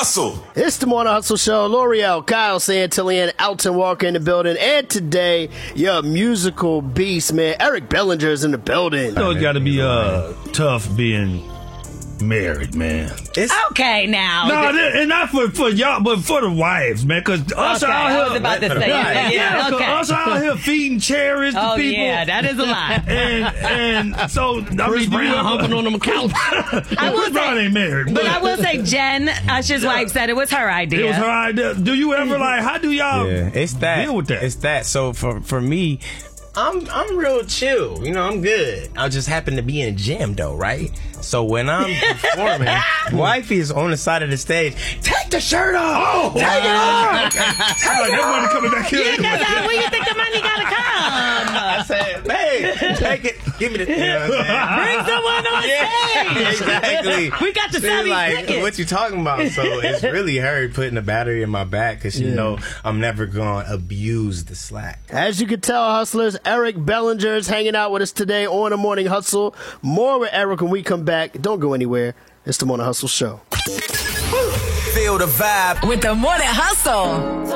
Hustle. It's the Morning Hustle Show. L'Oreal, Kyle Santillan, Alton Walker in the building. And today, your musical beast, man, Eric Bellinger is in the building. You know, it's got to be tough being married, man. Okay, now. No, and not for y'all, but for the wives, man. Because us out here, I was about to say, us out here feeding cherries to people. Yeah, that is a lot. and so Chris Brown humping on them couch. I will Chris Brown ain't married, but I will say, Jen, Usher's wife, said it was her idea. It was her idea. Do you ever how do y'all deal with that? It's that. So for me, I'm real chill. You know, I'm good. I just happen to be in a gym though, right? So when I'm performing, wifey is on the side of the stage. Take the shirt off. Take it off. That money coming back here. Yeah, where you think the money gotta come? I said, babe, take it. Give me the. You know what I'm Bring someone on stage. Exactly. We got the She's savvy like, ticket. what you talking about? So it's really her putting the battery in my back because she know I'm never going to abuse the slack. As you can tell, hustlers, Eric Bellinger is hanging out with us today on the Morning Hustle. More with Eric when we come back. Don't go anywhere. It's the Morning Hustle Show. Feel the vibe with the Morning Hustle.